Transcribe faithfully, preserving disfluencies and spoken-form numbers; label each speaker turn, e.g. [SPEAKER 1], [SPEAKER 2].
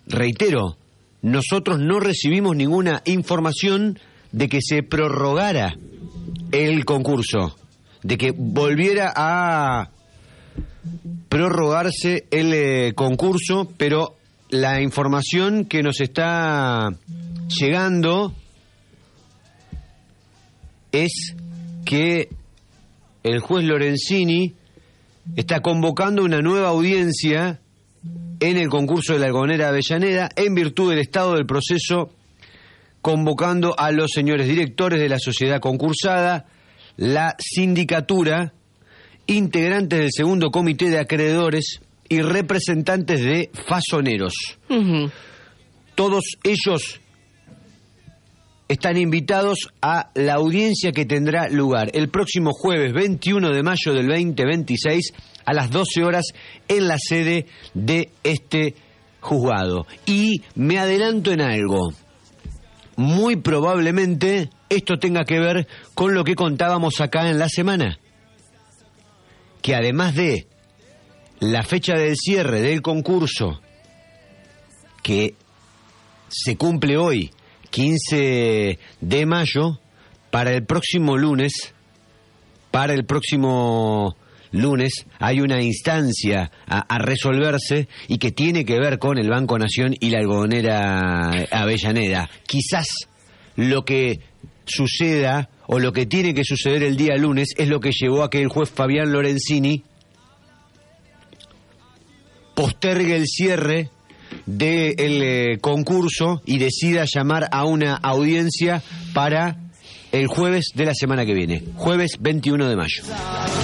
[SPEAKER 1] reitero, nosotros no recibimos ninguna información de que se prorrogara el concurso, de que volviera a prorrogarse el eh, concurso, pero la información que nos está llegando es que el juez Lorenzini está convocando una nueva audiencia en el concurso de la Argonera Avellaneda en virtud del estado del proceso, convocando a los señores directores de la sociedad concursada, la sindicatura, integrantes del segundo comité de acreedores y representantes de fasoneros. Uh-huh. Todos ellos están invitados a la audiencia que tendrá lugar el próximo jueves veintiuno de mayo del veinte veintiséis a las doce horas en la sede de este juzgado. Y me adelanto en algo. Muy probablemente esto tenga que ver con lo que contábamos acá en la semana. Que además de la fecha del cierre del concurso, que se cumple hoy, quince de mayo, para el próximo lunes, para el próximo lunes hay una instancia a, a resolverse y que tiene que ver con el Banco Nación y la Algodonera Avellaneda. Quizás lo que suceda o lo que tiene que suceder el día lunes es lo que llevó a que el juez Fabián Lorenzini postergue el cierre del eh, concurso y decida llamar a una audiencia para el jueves de la semana que viene, jueves veintiuno de mayo.